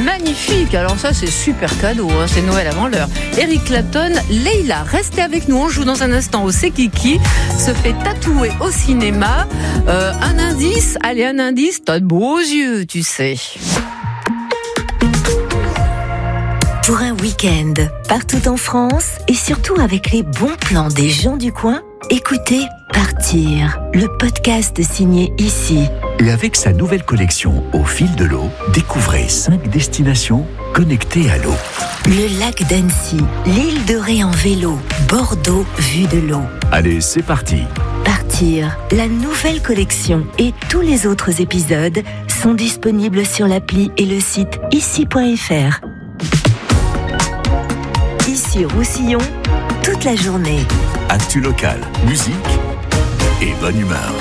Magnifique, alors ça c'est super cadeau, hein. C'est Noël avant l'heure. Eric Clapton, Leila, restez avec nous, on joue dans un instant au C'est Kiki, se fait tatouer au cinéma. Un indice, t'as de beaux yeux, tu sais. Pour un week-end, partout en France et surtout avec les bons plans des gens du coin, écoutez Partir, le podcast signé Ici. Et avec sa nouvelle collection Au fil de l'eau, découvrez 5 destinations connectées à l'eau. Le lac d'Annecy, l'île de Ré en vélo, Bordeaux vue de l'eau. Allez, c'est parti. Partir, la nouvelle collection et tous les autres épisodes sont disponibles sur l'appli et le site ici.fr. Ici Roussillon, toute la journée. Actu local, musique et bonne humeur.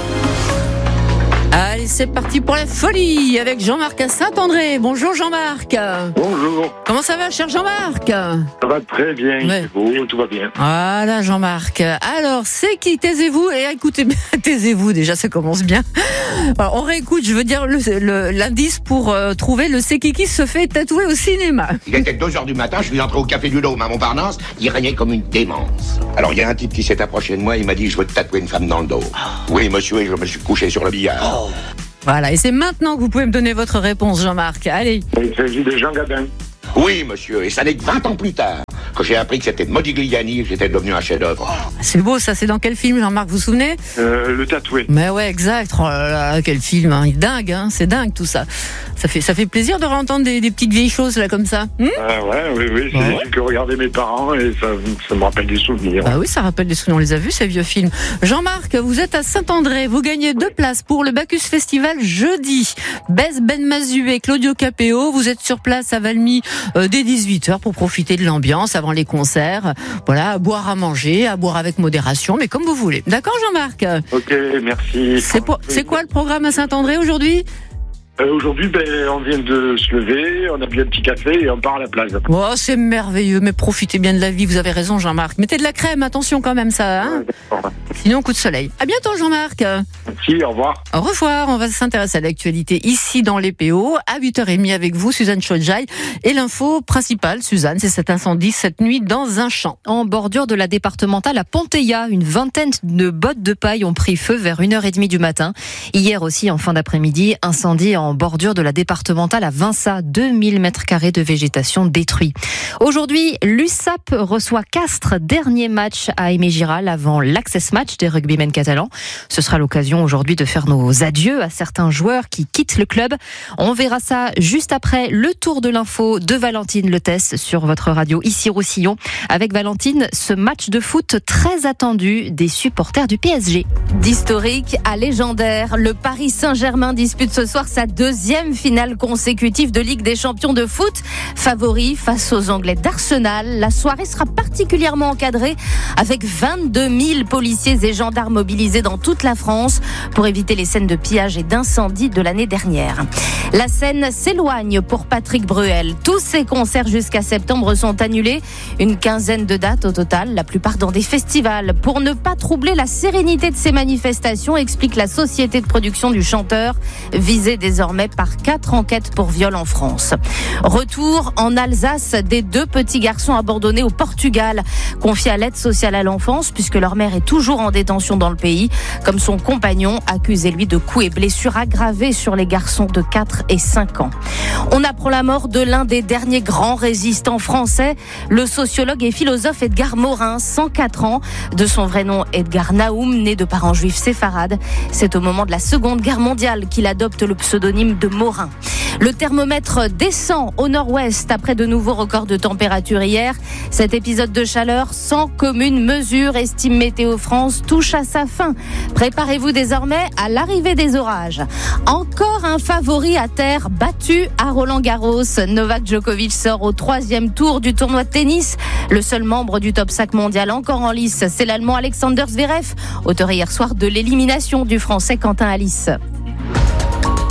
Allez, c'est parti pour la folie avec Jean-Marc à Saint-André. Bonjour Jean-Marc. Bonjour. Comment ça va, cher Jean-Marc? Ça va très bien, ouais. tout va bien. Voilà Jean-Marc. Alors, c'est qui? Taisez-vous et écoutez bien. Taisez-vous, déjà ça commence bien. Alors, on réécoute, je veux dire l'indice pour trouver le C'est qui se fait tatouer au cinéma. Il était 2h du matin, je suis entré au Café du Dôme à Montparnasse, il régnait comme une démence. Alors il y a un type qui s'est approché de moi, il m'a dit « Je veux te tatouer une femme dans le dos ». Oui monsieur, et je me suis couché sur le billard. Voilà, et c'est maintenant que vous pouvez me donner votre réponse Jean-Marc. Allez. Il s'agit de Jean Gabin. Oui monsieur, et ça n'est que 20 ans plus tard que j'ai appris que c'était Modigliani et que j'étais devenu un chef-d'œuvre. C'est beau ça, c'est dans quel film Jean-Marc, vous vous souvenez? Le tatoué. Mais ouais, exact. Oh là là, quel film, hein. Dingue, hein. C'est dingue tout ça. Ça fait plaisir de réentendre des petites vieilles choses là comme ça. Oui, c'est des films que regardaient mes parents et ça me rappelle des souvenirs. Ah oui, ça rappelle des souvenirs, on les a vus ces vieux films. Jean-Marc, vous êtes à Saint-André, vous gagnez 2 places pour le Bacchus Festival jeudi. Bess Benmazue et Claudio Capéo, vous êtes sur place à Valmy dès 18h pour profiter de l'ambiance avant les concerts. Voilà, à boire, à manger, à boire avec modération, mais comme vous voulez. D'accord Jean-Marc? Ok, merci. C'est quoi le programme à Saint-André aujourd'hui? Aujourd'hui, on vient de se lever, on a bu un petit café et on part à la plage. Oh, c'est merveilleux, mais profitez bien de la vie, vous avez raison Jean-Marc. Mettez de la crème, attention quand même ça, hein. Sinon, coup de soleil. À bientôt Jean-Marc. Merci, au revoir. Au revoir, on va s'intéresser à l'actualité ici dans les PO, à 8h30 avec vous, Suzanne Chodjaï. Et l'info principale, Suzanne, c'est cet incendie cette nuit dans un champ. En bordure de la départementale à Ponteilla, une vingtaine de bottes de paille ont pris feu vers 1h30 du matin. Hier aussi, en fin d'après-midi, incendie en bordure de la départementale à Vinça, 2000 m² de végétation détruits. Aujourd'hui, l'USAP reçoit Castres, dernier match à Aimé Giral avant l'Access Match des rugbymen catalans. Ce sera l'occasion aujourd'hui de faire nos adieux à certains joueurs qui quittent le club. On verra ça juste après le tour de l'info de Valentine Letès sur votre radio ici Roussillon. Avec Valentine, ce match de foot très attendu des supporters du PSG. D'historique à légendaire, le Paris Saint-Germain dispute ce soir sa 2e finale consécutive de Ligue des Champions de foot. Favori face aux Anglais d'Arsenal, la soirée sera particulièrement encadrée avec 22 000 policiers et gendarmes mobilisés dans toute la France pour éviter les scènes de pillage et d'incendie de l'année dernière. La scène s'éloigne pour Patrick Bruel. Tous ses concerts jusqu'à septembre sont annulés. Une quinzaine de dates au total, la plupart dans des festivals. Pour ne pas troubler la sérénité de ces manifestations, explique la société de production du chanteur, visée désormais par 4 enquêtes pour viol en France. Retour en Alsace des 2 petits garçons abandonnés au Portugal, confiés à l'aide sociale à l'enfance puisque leur mère est toujours en détention dans le pays, comme son compagnon, accusé lui de coups et blessures aggravées sur les garçons de 4 et 5 ans. On apprend la mort de l'un des derniers grands résistants français, le sociologue et philosophe Edgar Morin, 104 ans, de son vrai nom Edgar Naoum, né de parents juifs séfarades. C'est au moment de la Seconde Guerre mondiale qu'il adopte le pseudonyme de Morin. Le thermomètre descend au nord-ouest après de nouveaux records de température hier. Cet épisode de chaleur sans commune mesure, estime Météo France, touche à sa fin. Préparez-vous désormais à l'arrivée des orages. Encore un favori à terre battu à Roland-Garros. Novak Djokovic sort au 3e tour du tournoi de tennis. Le seul membre du top 5 mondial encore en lice, c'est l'Allemand Alexander Zverev, auteur hier soir de l'élimination du Français Quentin Halys.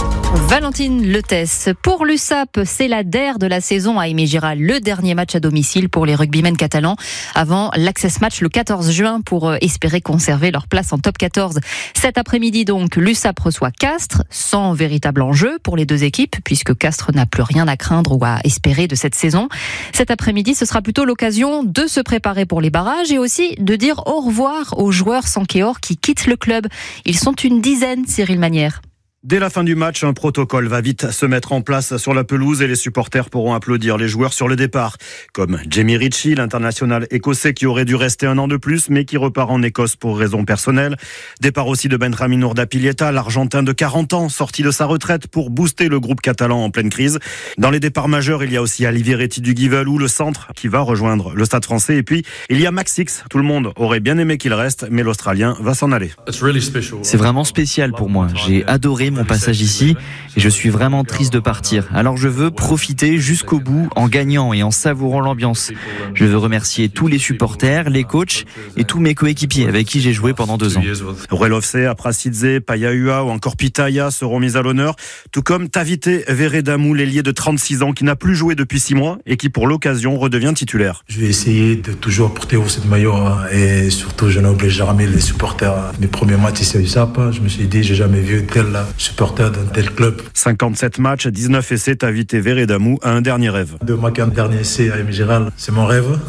Valentine Letès. Pour l'USAP, c'est la DER de la saison à Aimé-Giral. Le dernier match à domicile pour les rugbymen catalans avant l'Access Match le 14 juin pour espérer conserver leur place en top 14. Cet après-midi donc, l'USAP reçoit Castres sans véritable enjeu pour les deux équipes puisque Castres n'a plus rien à craindre ou à espérer de cette saison. Cet après-midi, ce sera plutôt l'occasion de se préparer pour les barrages et aussi de dire au revoir aux joueurs Sankéor qui quittent le club. Ils sont une dizaine, Cyril Manière. Dès la fin du match, un protocole va vite se mettre en place sur la pelouse et les supporters pourront applaudir les joueurs sur le départ. Comme Jamie Ritchie, l'international écossais qui aurait dû rester un an de plus mais qui repart en Écosse pour raisons personnelles. Départ aussi de Benjamin Urdapilleta, l'Argentin de 40 ans, sorti de sa retraite pour booster le groupe catalan en pleine crise. Dans les départs majeurs, il y a aussi Aliviretti du Givel ou le centre qui va rejoindre le Stade français. Et puis, il y a Max Hicks. Tout le monde aurait bien aimé qu'il reste, mais l'Australien va s'en aller. C'est vraiment spécial pour moi. J'ai adoré mon passage ici et je suis vraiment triste de partir. Alors je veux profiter jusqu'au bout en gagnant et en savourant l'ambiance. Je veux remercier tous les supporters, les coachs et tous mes coéquipiers avec qui j'ai joué pendant 2 ans. Relovse, Aprasidze, Payaua ou encore Pitaya seront mis à l'honneur, tout comme Tavite Veredamou, l'ailier de 36 ans qui n'a plus joué depuis 6 mois et qui pour l'occasion redevient titulaire. Je vais essayer de toujours porter haut cette maillot et surtout je n'oblige jamais les supporters. Mes premiers matchs ici à USAP, je me suis dit j'ai jamais vu tel supporter d'un tel club. 57 matchs, 19 essais, Tavite Veredamou a un dernier rêve. De marquer un dernier essai à Aimé-Giral, c'est mon rêve.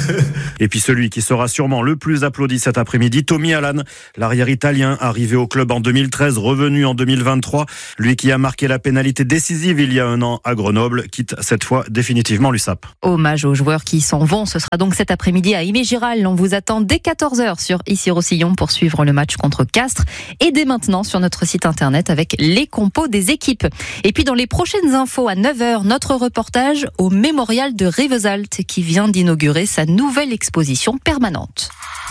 Et puis celui qui sera sûrement le plus applaudi cet après-midi, Tommy Allan, l'arrière italien, arrivé au club en 2013, revenu en 2023. Lui qui a marqué la pénalité décisive il y a 1 an à Grenoble, quitte cette fois définitivement l'USAP. Hommage aux joueurs qui s'en vont, ce sera donc cet après-midi à Aimé-Giral. On vous attend dès 14h sur Issy-Roussillon pour suivre le match contre Castres et dès maintenant sur notre site internet avec les compos des équipes. Et puis dans les prochaines infos à 9h, notre reportage au Mémorial de Rivesaltes qui vient d'inaugurer sa nouvelle exposition permanente.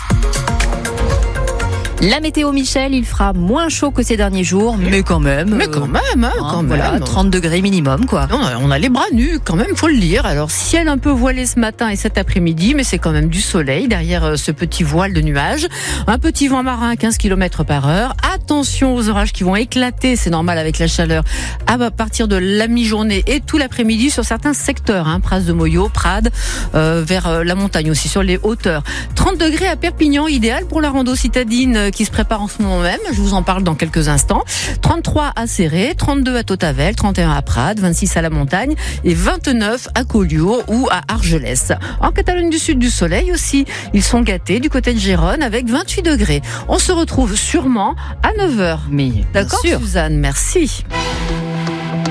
La météo, Michel, il fera moins chaud que ces derniers jours, mais quand même. Voilà, 30 degrés minimum, quoi. Non, on a les bras nus, quand même, faut le dire. Alors, ciel un peu voilé ce matin et cet après-midi, mais c'est quand même du soleil derrière ce petit voile de nuages. Un petit vent marin à 15 km/h. Attention aux orages qui vont éclater, c'est normal avec la chaleur, à partir de la mi-journée et tout l'après-midi sur certains secteurs, Pras de Moyo, Prades, vers la montagne aussi, sur les hauteurs. 30 degrés à Perpignan, idéal pour la rando citadine qui se prépare en ce moment même. Je vous en parle dans quelques instants. 33 à Céré, 32 à Tautavel, 31 à Prades, 26 à la montagne et 29 à Collioure ou à Argelès. En Catalogne du Sud, du soleil aussi. Ils sont gâtés du côté de Gérone avec 28 degrés. On se retrouve sûrement à 9h. Mais d'accord, Suzanne, merci.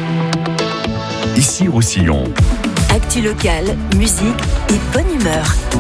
Issy-Roussillon. Actu locale, musique et bonne humeur.